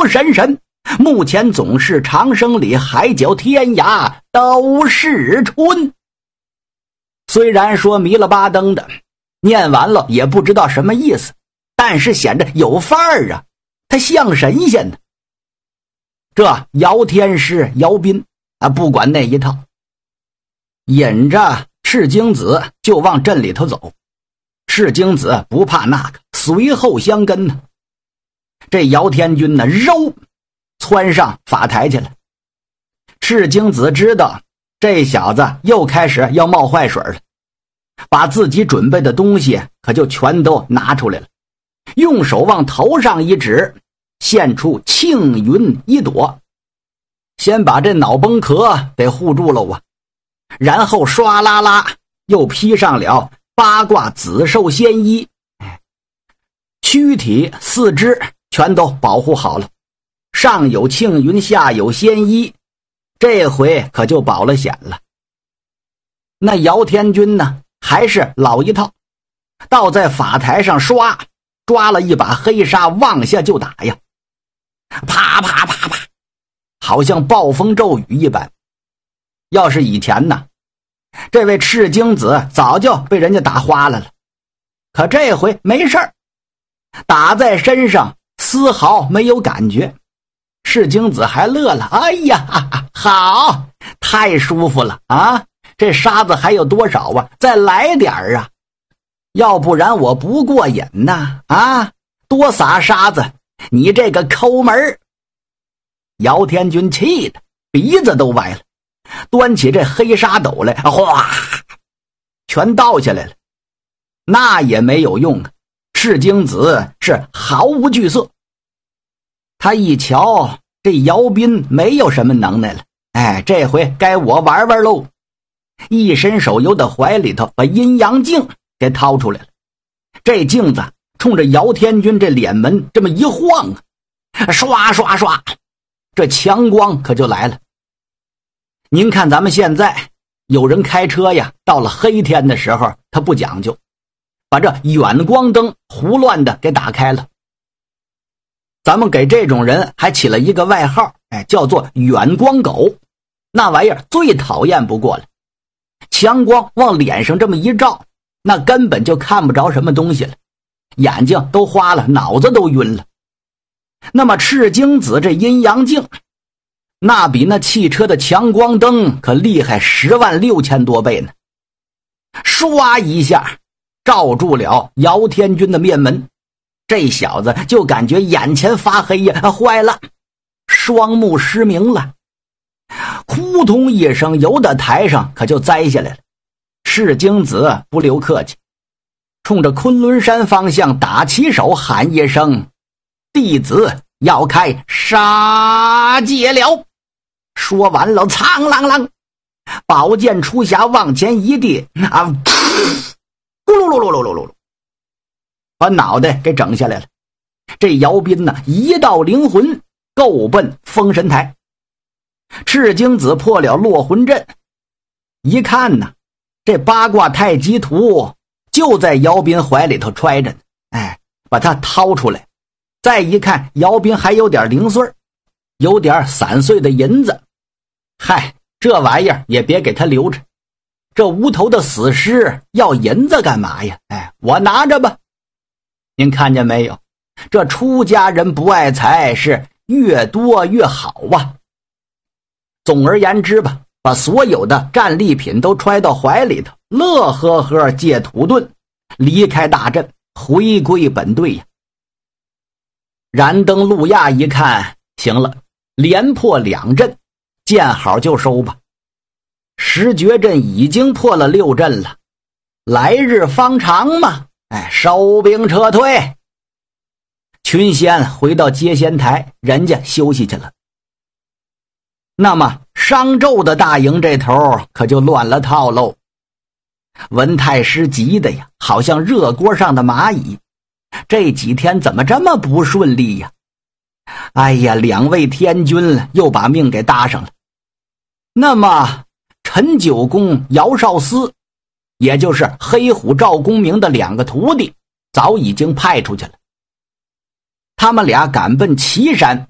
不神神？目前总是长生里，海角天涯都是春。虽然说迷了巴登的，念完了也不知道什么意思，但是显着有范儿啊，他像神仙呢。这姚天师姚斌啊，不管那一套，引着赤精子就往镇里头走。赤精子不怕那个，随后相跟呢。这姚天军呢，肉窜上法台去了。赤精子知道这小子又开始要冒坏水了，把自己准备的东西可就全都拿出来了，用手往头上一指，现出庆云一朵，先把这脑崩壳给护住了啊，然后唰啦啦又披上了八卦紫兽仙衣，躯体四肢全都保护好了，上有庆云，下有仙衣，这回可就保了险了。那姚天军呢，还是老一套，倒在法台上刷，抓了一把黑沙往下就打呀，啪啪啪啪，好像暴风骤雨一般。要是以前呢，这位赤精子早就被人家打花了，可这回没事儿，打在身上丝毫没有感觉。赤精子还乐了，哎呀，好，太舒服了啊！这沙子还有多少啊？再来点儿啊！要不然我不过瘾呐！啊，多撒沙子，你这个抠门儿！姚天军气的鼻子都歪了，端起这黑沙斗来，哗，全倒下来了。那也没有用啊！赤精子是毫无惧色。他一瞧这姚斌没有什么能耐了，这回该我玩玩喽。一伸手由他怀里头把阴阳镜给掏出来了，这镜子冲着姚天军这脸门这么一晃啊，刷刷刷，这强光可就来了。您看咱们现在有人开车呀，到了黑天的时候他不讲究，把这远光灯胡乱的给打开了。咱们给这种人还起了一个外号，叫做远光狗。那玩意儿最讨厌不过了，强光往脸上这么一照，那根本就看不着什么东西了，眼睛都花了，脑子都晕了。那么赤精子这阴阳镜，那比那汽车的强光灯可厉害106000多倍呢。唰一下照住了姚天军的面门，这小子就感觉眼前发黑呀，坏了，双目失明了。扑通一声由得台上可就栽下来了。赤精子不留客气，冲着昆仑山方向打起手喊一声，弟子要开杀戒了。说完了，苍啷啷，宝剑出匣往前一递啊，咕噜噜噜噜噜噜，把脑袋给整下来了。这姚斌呢，一道灵魂够奔封神台。赤精子破了落魂阵，一看呢，这八卦太极图就在姚斌怀里头揣着呢，把它掏出来，再一看姚斌还有点零碎，有点散碎的银子。嗨，这玩意儿也别给他留着，这无头的死尸要银子干嘛呀？我拿着吧。您看见没有，这出家人不爱财是越多越好啊。总而言之吧，把所有的战利品都揣到怀里头，乐呵呵借土遁，离开大阵，回归本队呀。燃灯路亚一看，行了，连破2阵，见好就收吧。十绝阵已经破了6阵了，来日方长嘛，收兵撤退。群仙回到接仙台，人家休息去了。那么商纣的大营这头可就乱了套喽。文太师急的呀，好像热锅上的蚂蚁，这几天怎么这么不顺利呀？哎呀，2位天君又把命给搭上了。那么陈九公姚少司，也就是黑虎赵公明的2个徒弟，早已经派出去了。他们俩赶奔岐山